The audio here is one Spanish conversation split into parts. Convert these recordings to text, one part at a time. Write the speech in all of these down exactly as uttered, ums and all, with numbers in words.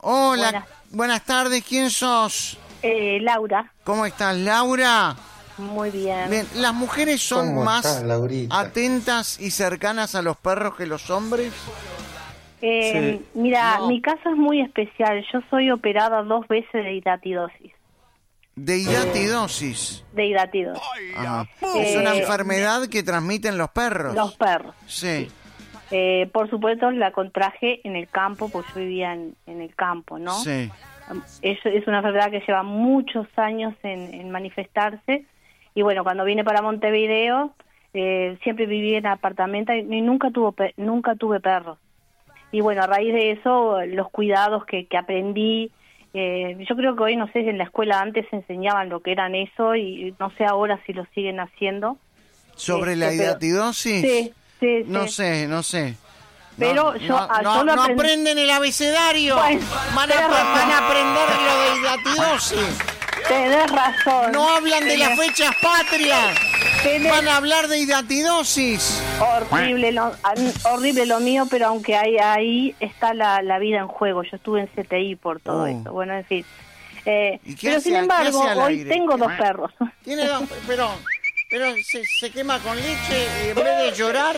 Hola, Buenas, buenas tardes, ¿quién sos? eh, Laura. ¿Cómo estás, Laura? Muy bien. Bien, ¿las mujeres son ¿Cómo más estás, Laurita? atentas y cercanas a los perros que los hombres? Eh, Sí. Mira, No. mi caso es muy especial. Yo soy operada dos veces de hidatidosis. De hidatidosis. De hidatidosis. Ajá. Eh, Es una enfermedad que transmiten los perros. Los perros. Sí. Eh, por supuesto, la contraje en el campo, porque yo vivía en, en el campo, ¿no? Sí. Es, es una enfermedad que lleva muchos años en, en manifestarse. Y bueno, cuando vine para Montevideo, eh, siempre viví en apartamento y, y nunca, tuvo, pe- nunca tuve perros. Y bueno, a raíz de eso, los cuidados que, que aprendí, eh, yo creo que hoy, no sé, en la escuela antes enseñaban lo que eran eso y no sé ahora si lo siguen haciendo. ¿Sobre Este, la pero- idatidosis? Sí, sí, sí. No sé, no sé. Pero no, yo- no, ah, no, yo lo no aprendí- aprenden el abecedario. Bueno, van, a, tenés razón. van a aprender lo de idatidosis. Tenés razón. No hablan de las Tenés- fechas patrias. tenés- Van a hablar de idatidosis. Horrible lo, ah, horrible lo mío, pero aunque ahí, ahí está la, la vida en juego. Yo estuve en C T I por todo Oh. eso. Bueno, en fin. Eh, ¿Y qué pero hace- sin qué embargo, hace al hoy aire? tengo dos ¿Qué? perros. Tiene dos, pero, pero se, se quema con leche y en vez de llorar.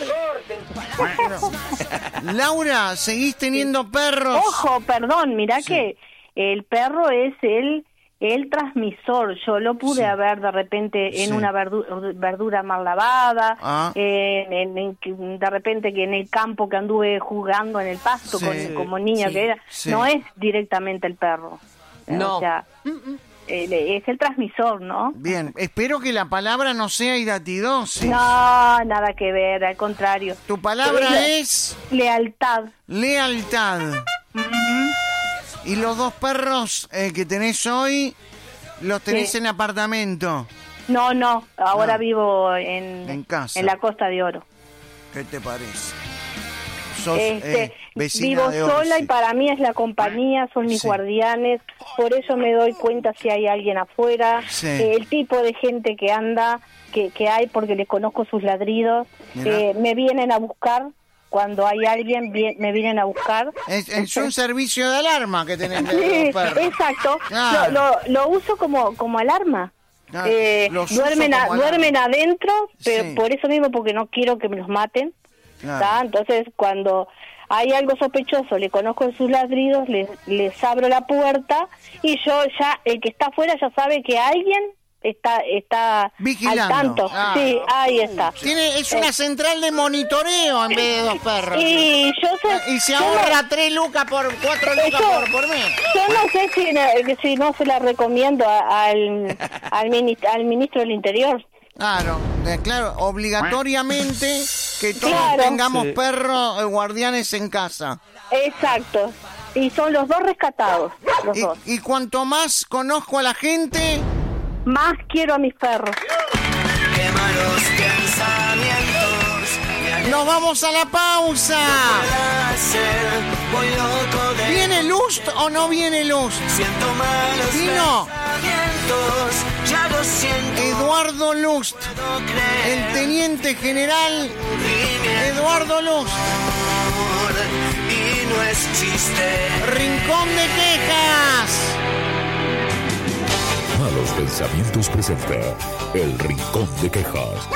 Bueno. Laura, ¿seguís teniendo perros? Ojo, perdón, mirá Sí. que el perro es el el transmisor. Yo lo pude Sí. haber de repente en Sí. una verdu- verdura mal lavada, Ah. eh, en, en que de repente que en el campo que anduve jugando en el pasto Sí. con, como niña Sí. que era. Sí. No es directamente el perro. No. O sea, eh, es el transmisor, ¿no? Bien, espero que la palabra no sea idatidosis. No, nada que ver, al contrario. Tu palabra Eh, es lealtad. lealtad. Y los dos perros eh, que tenés hoy, los tenés Sí. en apartamento. No, no, ahora No. vivo en, En casa. en la Costa de Oro. ¿Qué te parece? Sos Este, eh, vecina vivo de sola Orsi. y para mí es la compañía, son mis Sí. guardianes, por eso me doy cuenta si hay alguien afuera, Sí. eh, el tipo de gente que anda, que, que hay porque les conozco sus ladridos, Mirá. eh, me vienen a buscar, cuando hay alguien vi- me vienen a buscar. Es, es un servicio de alarma que tenés de Sí, los perros. exacto, Claro. lo, lo, lo uso como, como alarma. Claro, Eh, los uso duermen, a- como alarma. duermen adentro, pero Sí. por eso mismo, porque no quiero que me los maten. Claro. ¿Tá? Entonces, cuando hay algo sospechoso, le conozco sus ladridos, les, les abro la puerta y yo ya, el que está afuera ya sabe que alguien está está Vigilando. al tanto. Ah. Sí, ahí está. Tiene, es una central de monitoreo en vez de dos perros. Y yo sé... Y se yo no- ahorra tres lucas por cuatro lucas Yo- por, por mes. Yo no sé si, ne- si no se la recomiendo a- al, al, mini- al ministro del Interior. Claro, eh, claro, obligatoriamente que todos Claro. tengamos Sí. perros eh, guardianes en casa. Exacto. Y son los dos rescatados, los Y, dos. y cuanto más conozco a la gente, Más quiero a mis perros. Qué malos pensamientos nos vamos a la pausa. me hacen muy loco de ¿Viene Lust o no viene Lust? siento malos Dino. pensamientos, ya lo siento, Eduardo Lust, no creer el teniente general en mi Eduardo Lust. amor, y no es chiste. Rincón de quejas. Malos Pensamientos presenta El Rincón de Quejas.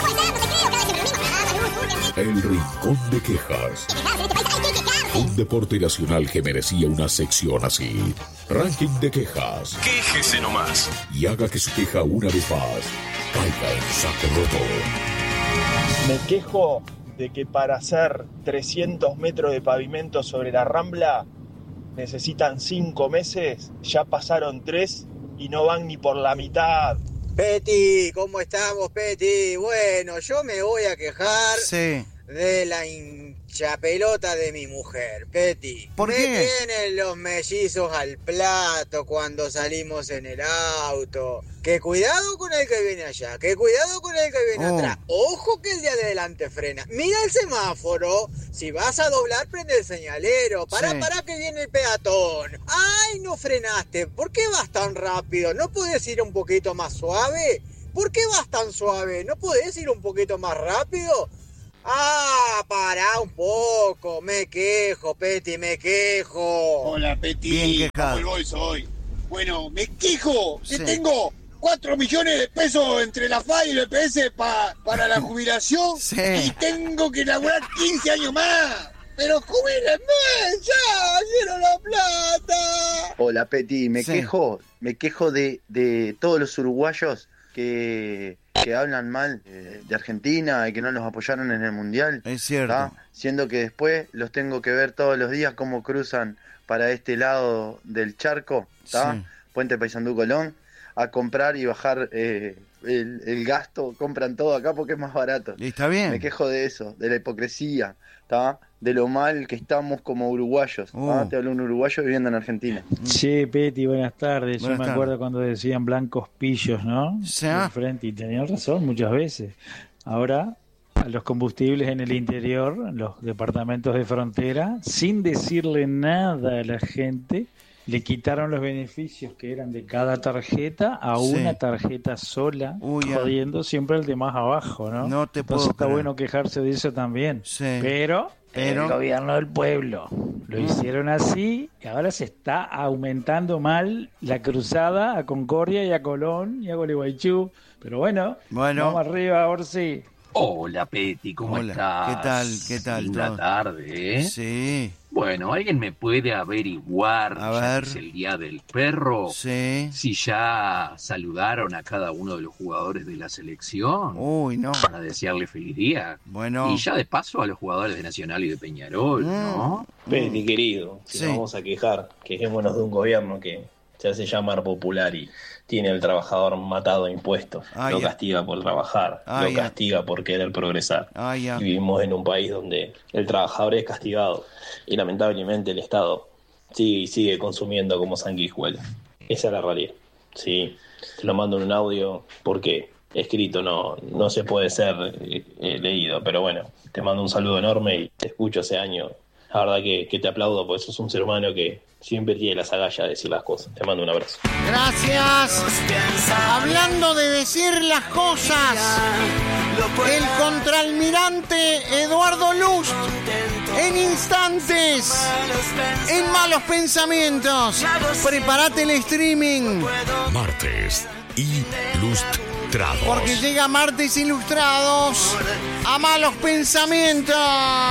El Rincón de Quejas. Un deporte nacional que merecía una sección así. Ranking de quejas. Quéjese nomás. Y haga que su queja una vez más caiga en saco roto. Me quejo de que para hacer trescientos metros de pavimento sobre la Rambla necesitan cinco meses, ya pasaron tres y no van ni por la mitad. Peti, ¿cómo estamos, Peti? Bueno, yo me voy a quejar Sí. de la hinchapelota de mi mujer, Peti. ¿Por me qué? tienen los mellizos al plato cuando salimos en el auto. Que cuidado con el que viene allá, que cuidado con el que viene Oh. atrás. Ojo que el de adelante frena. Mira el semáforo. Si vas a doblar, prende el señalero. Para, Sí. para que viene el peatón. Ay, no frenaste. ¿Por qué vas tan rápido? ¿No puedes ir un poquito más suave? ¿Por qué vas tan suave? ¿No puedes ir un poquito más rápido? Ah, pará un poco, me quejo, Peti, me quejo. Hola, Peti. Bien quejado. ¿Cómo voy hoy? Bueno, me quejo que Sí. tengo cuatro millones de pesos entre la F A y el E P S pa, para la jubilación. Sí. Y tengo que laburar quince años más. Pero jubílenme, ya, quiero la plata. Hola, Peti, me Sí. quejo, me quejo de, de todos los uruguayos que, que hablan mal eh, de Argentina y que no los apoyaron en el Mundial. Es cierto. ¿tá? Siendo que después los tengo que ver todos los días cómo cruzan para este lado del charco, ¿tá? Sí. Puente Paysandú Colón, a comprar y bajar eh, el, el gasto, compran todo acá porque es más barato. Y está bien. Me quejo de eso, de la hipocresía, ¿tá? De lo mal que estamos como uruguayos. ¿tá? Uh. Te hablo un uruguayo viviendo en Argentina. Che, Peti, buenas tardes. Buenas Yo me tardes. acuerdo cuando decían blancos pillos, ¿no? Sí. De frente, y tenían razón muchas veces. Ahora, a los combustibles en el interior, los departamentos de frontera, sin decirle nada a la gente, le quitaron los beneficios que eran de cada tarjeta a Sí. una tarjeta sola, Uy, ya. jodiendo siempre el de más abajo, ¿no? No te puedo Entonces está creer. bueno quejarse de eso también. Sí. Pero, Pero- el gobierno del pueblo lo Mm. hicieron así y ahora se está aumentando mal la cruzada a Concordia y a Colón y a Gualeguaychú. Pero bueno, Bueno. vamos arriba, ahora sí. Hola, Peti, ¿cómo Hola, estás? ¿qué tal? ¿Qué tal? Linda ¿Todo? tarde, ¿eh? Sí, Bueno, ¿alguien me puede averiguar, A ya ver. que es el Día del Perro, sí. si ya saludaron a cada uno de los jugadores de la selección Uy, no. para desearle feliz día? Bueno. Y ya de paso a los jugadores de Nacional y de Peñarol, ¿no? Peti, querido, si Sí. nos vamos a quejar, quejémonos de un gobierno que se hace llamar popular y tiene al trabajador matado a impuestos. Ah, lo ya. castiga por trabajar, Ah, lo ya. castiga por querer progresar. Ah, ya. Y vivimos en un país donde el trabajador es castigado y lamentablemente el Estado sigue y sigue consumiendo como sanguijuela. Esa es la realidad. Sí, te lo mando en un audio porque escrito no, no se puede ser eh, eh, leído, pero bueno, te mando un saludo enorme y te escucho hace años. La verdad que, que te aplaudo porque sos un ser humano que siempre tiene las agallas de decir las cosas. Te mando un abrazo. Gracias. Hablando de decir las cosas, el contraalmirante Eduardo Lust, en instantes, en Malos Pensamientos. Prepárate el streaming, Martes. Ilustrados. porque llega Martes Ilustrados a Malos Pensamientos.